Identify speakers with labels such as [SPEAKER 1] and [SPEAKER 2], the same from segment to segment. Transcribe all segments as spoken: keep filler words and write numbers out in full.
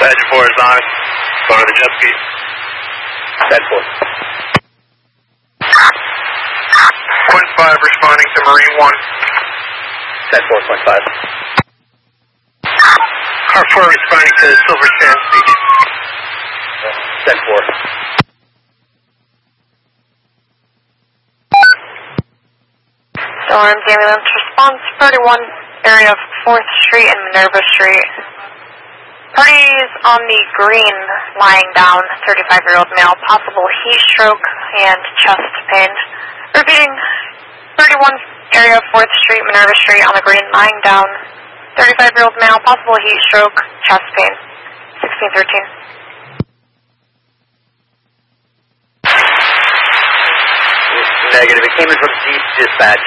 [SPEAKER 1] Badger four is on. Going to the jet ski.
[SPEAKER 2] ten four.
[SPEAKER 1] Quint five responding to Marine one.
[SPEAKER 2] ten four point five.
[SPEAKER 1] Car four responding to Silver Sands Beach.
[SPEAKER 2] ten four.
[SPEAKER 3] Storm ambulance response, thirty-one, area of fourth Street and Minerva Street. Parties on the green, lying down, thirty-five-year-old male, possible heat stroke and chest pain. Repeating, thirty-one, area of fourth Street, Minerva Street, on the green, lying down, thirty-five-year-old male, possible heat stroke, chest pain. sixteen thirteen.
[SPEAKER 2] Negative. It came in from deep dispatch.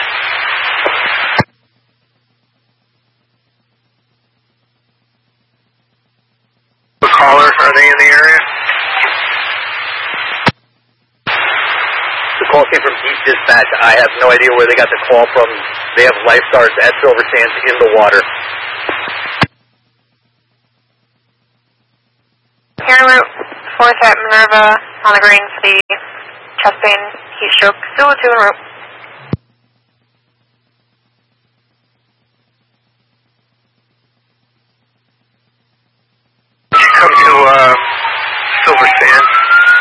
[SPEAKER 1] The caller, are they in the area?
[SPEAKER 2] The call came from deep dispatch. I have no idea where they got the call from. They have lifeguards at Silver Sands in the water.
[SPEAKER 3] Air route, fourth at Minerva, on the green, city, chest pain, heat stroke, Zulu two en route.